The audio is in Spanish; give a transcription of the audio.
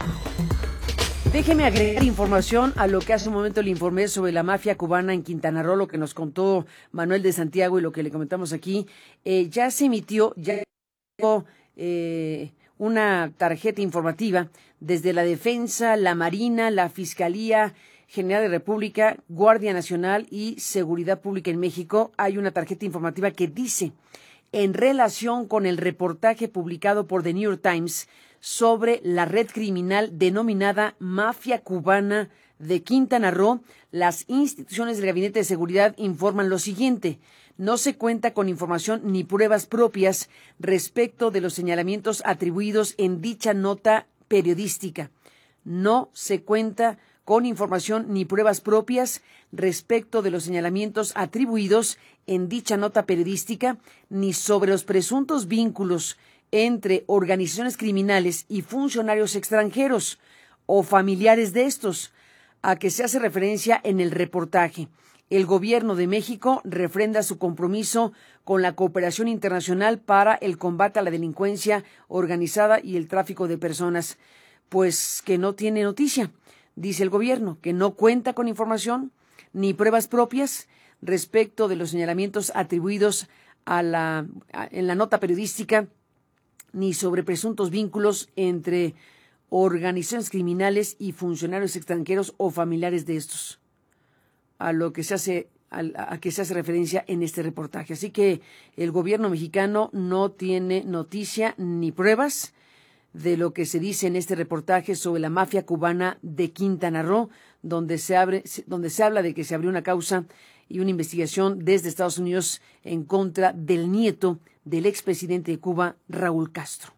Déjeme agregar información a lo que hace un momento le informé sobre la mafia cubana en Quintana Roo, lo que nos contó Manuel de Santiago y lo que le comentamos aquí. Ya se emitió una tarjeta informativa desde la Defensa, la Marina, la Fiscalía General de República, Guardia Nacional y Seguridad Pública en México. Hay una tarjeta informativa que dice, en relación con el reportaje publicado por The New York Times sobre la red criminal denominada Mafia Cubana de Quintana Roo, las instituciones del Gabinete de Seguridad informan lo siguiente: no se cuenta con información ni pruebas propias respecto de los señalamientos atribuidos en dicha nota periodística. No se cuenta con información ni pruebas propias respecto de los señalamientos atribuidos en dicha nota periodística, ni sobre los presuntos vínculos entre organizaciones criminales y funcionarios extranjeros o familiares de estos, a que se hace referencia en el reportaje. El Gobierno de México refrenda su compromiso con la cooperación internacional para el combate a la delincuencia organizada y el tráfico de personas. Pues que no tiene noticia, dice el Gobierno, que no cuenta con información ni pruebas propias respecto de los señalamientos atribuidos en la nota periodística, ni sobre presuntos vínculos entre organizaciones criminales y funcionarios extranjeros o familiares de estos, a que se hace referencia en este reportaje. Así que el gobierno mexicano no tiene noticia ni pruebas de lo que se dice en este reportaje sobre la mafia cubana de Quintana Roo, donde se habla de que se abrió una causa y una investigación desde Estados Unidos en contra del nieto del expresidente de Cuba, Raúl Castro.